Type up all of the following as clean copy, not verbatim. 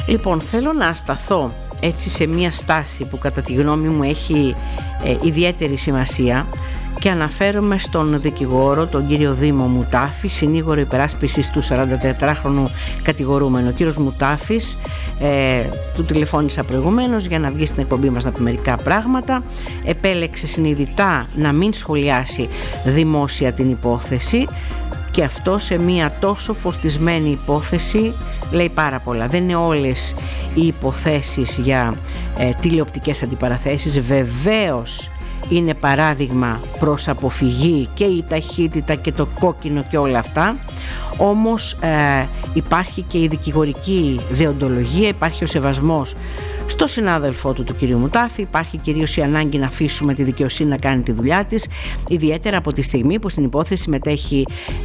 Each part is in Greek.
Λοιπόν, θέλω να σταθώ έτσι σε μια στάση που κατά τη γνώμη μου έχει ιδιαίτερη σημασία και αναφέρομαι στον δικηγόρο, τον κύριο Δήμο Μουτάφη, συνήγορο υπεράσπισης του 44χρονου κατηγορούμενου. Ο κύριος Μουτάφης, του τηλεφώνησα προηγουμένως για να βγει στην εκπομπή μας να πει μερικά πράγματα. Επέλεξε συνειδητά να μην σχολιάσει δημόσια την υπόθεση, και αυτό σε μια τόσο φορτισμένη υπόθεση λέει πάρα πολλά. Δεν είναι όλες οι υποθέσεις για τηλεοπτικές αντιπαραθέσεις. Βεβαίως είναι παράδειγμα προς αποφυγή και η ταχύτητα και το κόκκινο και όλα αυτά, όμως υπάρχει και η δικηγορική δεοντολογία, υπάρχει ο σεβασμός στο συνάδελφό του κυρίου Μουτάφη, υπάρχει κυρίως η ανάγκη να αφήσουμε τη δικαιοσύνη να κάνει τη δουλειά της, ιδιαίτερα από τη στιγμή που στην υπόθεση συμμετέχει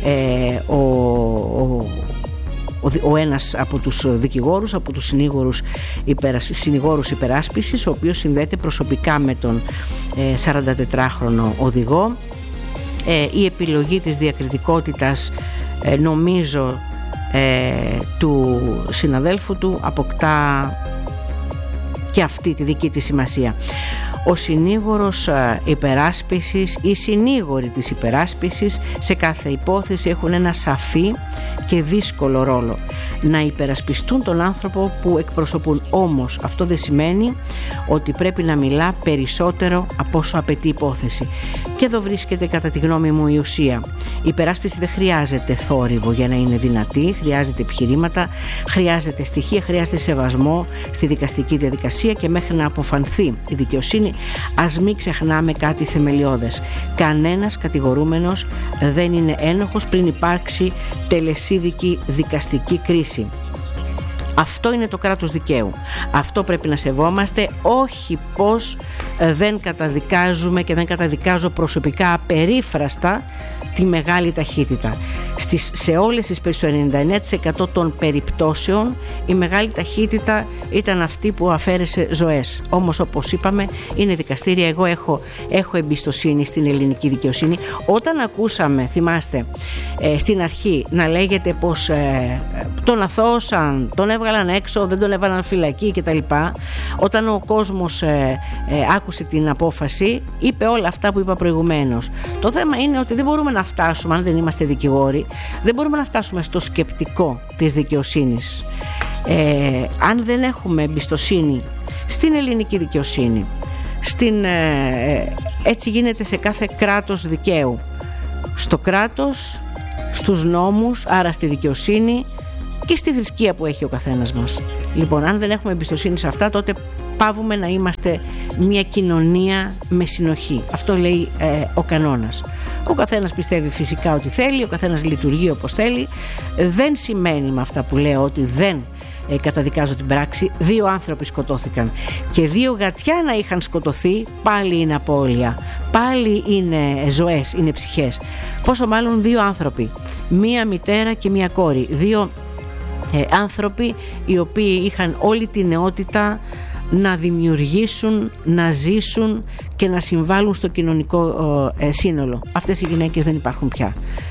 ο ένας από τους δικηγόρους, από τους συνηγόρους υπεράσπισης, ο οποίος συνδέεται προσωπικά με τον 44χρονο οδηγό. Η επιλογή της διακριτικότητας, νομίζω, του συναδέλφου του αποκτά και αυτή τη δική της σημασία. Ο συνήγορος υπεράσπισης, οι συνήγοροι της υπεράσπισης σε κάθε υπόθεση έχουν ένα σαφή και δύσκολο ρόλο: να υπερασπιστούν τον άνθρωπο που εκπροσωπούν. Όμως αυτό δεν σημαίνει ότι πρέπει να μιλά περισσότερο από όσο απαιτεί η υπόθεση. Και εδώ βρίσκεται κατά τη γνώμη μου η ουσία. Η υπεράσπιση δεν χρειάζεται θόρυβο για να είναι δυνατή, χρειάζεται επιχειρήματα, χρειάζεται στοιχεία, χρειάζεται σεβασμό στη δικαστική διαδικασία, και μέχρι να αποφανθεί η δικαιοσύνη, ας μην ξεχνάμε κάτι θεμελιώδες: κανένας κατηγορούμενος δεν είναι ένοχος πριν υπάρξει τελεσίδικη δικαστική κρίση. Αυτό είναι το κράτος δικαίου. Αυτό πρέπει να σεβόμαστε, όχι πως δεν καταδικάζουμε και δεν καταδικάζω προσωπικά απερίφραστα τη μεγάλη ταχύτητα. Σε όλες τις 99% των περιπτώσεων η μεγάλη ταχύτητα ήταν αυτή που αφαίρεσε ζωές. Όμως, όπως είπαμε, είναι δικαστήρια. Εγώ έχω εμπιστοσύνη στην ελληνική δικαιοσύνη. Όταν ακούσαμε, θυμάστε, στην αρχή να λέγεται πως τον αθώωσαν, τον έβγαλαν έξω, δεν τον έβαλαν φυλακή κτλ., όταν ο κόσμος άκουσε την απόφαση, είπε όλα αυτά που είπα προηγουμένως. Το θέμα είναι ότι δεν μπορούμε να φτάσουμε, αν δεν είμαστε δικηγόροι, δεν μπορούμε να φτάσουμε στο σκεπτικό της δικαιοσύνης. Αν δεν έχουμε εμπιστοσύνη στην ελληνική δικαιοσύνη, έτσι γίνεται σε κάθε κράτος δικαίου, στο κράτος, στους νόμους, άρα στη δικαιοσύνη και στη θρησκεία που έχει ο καθένας μας. Λοιπόν, αν δεν έχουμε εμπιστοσύνη σε αυτά, τότε πάβουμε να είμαστε μια κοινωνία με συνοχή. Αυτό λέει ο κανόνας. Ο καθένας πιστεύει φυσικά ότι θέλει, ο καθένας λειτουργεί όπως θέλει. Δεν σημαίνει με αυτά που λέω ότι δεν καταδικάζω την πράξη. 2 άνθρωποι σκοτώθηκαν, και 2 γατιά να είχαν σκοτωθεί, πάλι είναι απώλεια, πάλι είναι ζωές, είναι ψυχές. Πόσο μάλλον 2 άνθρωποι, 1 μητέρα και 1 κόρη, 2 άνθρωποι οι οποίοι είχαν όλη την νεότητα να δημιουργήσουν, να ζήσουν και να συμβάλλουν στο κοινωνικό σύνολο. Αυτές οι γυναίκες δεν υπάρχουν πια.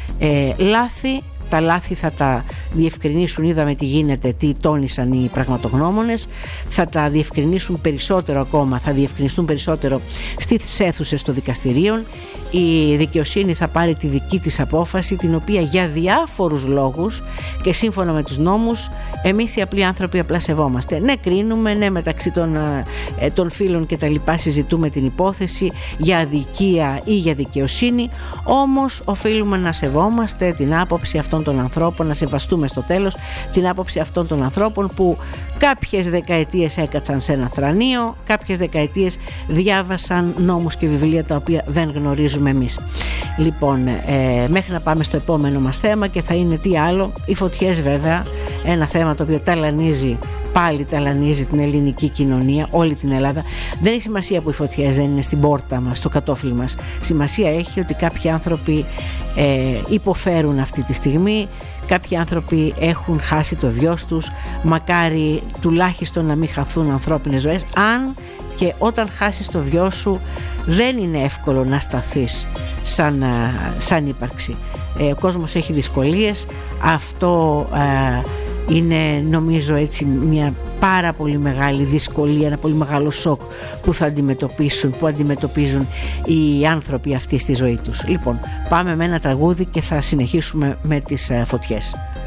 Τα λάθη θα τα διευκρινίσουν, είδαμε τι γίνεται, τι τόνισαν οι πραγματογνώμονες, θα τα διευκρινίσουν περισσότερο ακόμα, θα διευκρινιστούν περισσότερο στις αίθουσες των δικαστηρίων. Η δικαιοσύνη θα πάρει τη δική της απόφαση, την οποία για διάφορους λόγους και σύμφωνα με τους νόμους εμείς οι απλοί άνθρωποι απλά σεβόμαστε. Ναι, κρίνουμε, ναι, μεταξύ των φίλων και τα λοιπά συζητούμε την υπόθεση για αδικία ή για δικαιοσύνη, όμως οφείλουμε να σεβόμαστε την άποψη αυτών των ανθρώπων, να σεβαστούμε στο τέλος την άποψη αυτών των ανθρώπων που κάποιες δεκαετίες έκατσαν σε ένα θρανείο, κάποιες δεκαετίες διάβασαν νόμους και βιβλία τα οποία δεν γνωρίζουμε εμείς. Λοιπόν, μέχρι να πάμε στο επόμενο μας θέμα, και θα είναι τι άλλο, οι φωτιές βέβαια, ένα θέμα το οποίο ταλανίζει την ελληνική κοινωνία, όλη την Ελλάδα. Δεν έχει σημασία που οι φωτιές δεν είναι στην πόρτα μας, στο κατόφλι μας. Σημασία έχει ότι κάποιοι άνθρωποι υποφέρουν αυτή τη στιγμή, κάποιοι άνθρωποι έχουν χάσει το βιός τους. Μακάρι τουλάχιστον να μην χαθούν ανθρώπινες ζωές, αν και όταν χάσεις το βιός σου δεν είναι εύκολο να σταθείς σαν ύπαρξη. Ο κόσμος έχει δυσκολίες, αυτό Είναι νομίζω έτσι μια πάρα πολύ μεγάλη δυσκολία, ένα πολύ μεγάλο σοκ που που αντιμετωπίζουν οι άνθρωποι αυτοί στη ζωή τους. Λοιπόν, πάμε με ένα τραγούδι και θα συνεχίσουμε με τις φωτιές.